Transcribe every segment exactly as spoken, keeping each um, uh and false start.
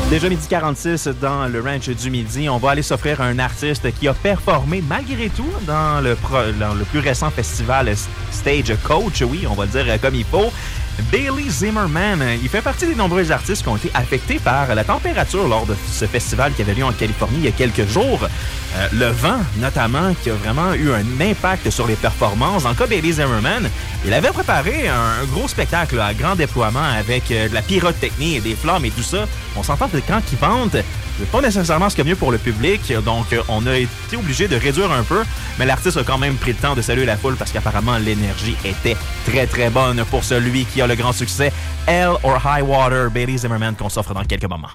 Déjà midi quarante-six dans le ranch du midi, on va aller s'offrir un artiste qui a performé malgré tout dans le, pro, dans le plus récent festival Stagecoach, oui, on va le dire comme il faut. Bailey Zimmerman, il fait partie des nombreux artistes qui ont été affectés par la température lors de ce festival qui avait lieu en Californie il y a quelques jours. Euh, le vent, notamment, qui a vraiment eu un impact sur les performances. Dans le cas de Bailey Zimmerman, il avait préparé un gros spectacle à grand déploiement avec euh, de la pyrotechnie et des flammes et tout ça. On s'entend que quand il vente, c'est pas nécessairement ce qu'il y a mieux pour le public, donc on a été obligé de réduire un peu, mais l'artiste a quand même pris le temps de saluer la foule parce qu'apparemment l'énergie était très très bonne pour celui qui a le grand succès Hell or High Water, Bailey Zimmerman, qu'on s'offre dans quelques moments.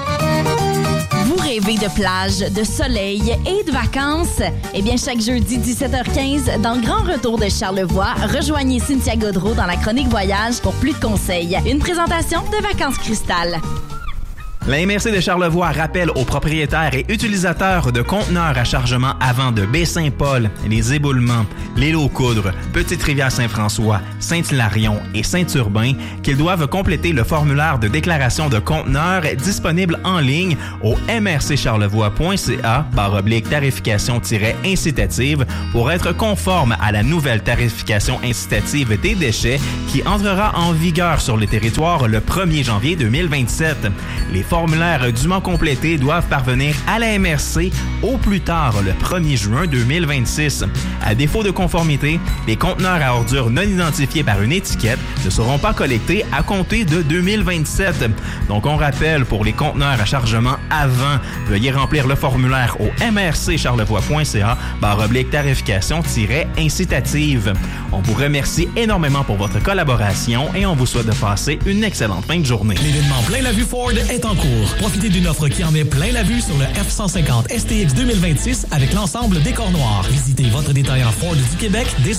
Vous rêvez de plage, de soleil et de vacances? Eh bien, chaque jeudi dix-sept heures quinze, dans le Grand Retour de Charlevoix, rejoignez Cynthia Godreau dans la chronique Voyage pour plus de conseils. Une présentation de Vacances Cristal. La M R C de Charlevoix rappelle aux propriétaires et utilisateurs de conteneurs à chargement avant de Baie-Saint-Paul, les Éboulements, l'Île aux Coudres, Petite-Rivière-Saint-François, Saint-Hilarion et Saint-Urbain qu'ils doivent compléter le formulaire de déclaration de conteneurs disponible en ligne au m r c charlevoix point c a barre oblique tarification-incitative pour être conforme à la nouvelle tarification incitative des déchets qui entrera en vigueur sur le territoire le premier janvier deux mille vingt-sept. Les formulaires dûment complétés doivent parvenir à la M R C au plus tard le premier juin deux mille vingt-six. À défaut de conformité, les conteneurs à ordures non identifiés par une étiquette ne seront pas collectés à compter de deux mille vingt-sept. Donc on rappelle, pour les conteneurs à chargement avant, veuillez remplir le formulaire au m r c charlevoix point c a barre oblique tarification-incitative. On vous remercie énormément pour votre collaboration et on vous souhaite de passer une excellente fin de journée. L'événement Plein la Vue Ford est en cours. Profitez d'une offre qui en met plein la vue sur le F cent cinquante S T X deux mille vingt-six avec l'ensemble décor noir. Visitez votre détaillant Ford du Québec dès